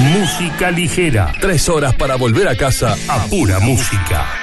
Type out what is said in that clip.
Música ligera. 3 horas para volver a casa a pura música.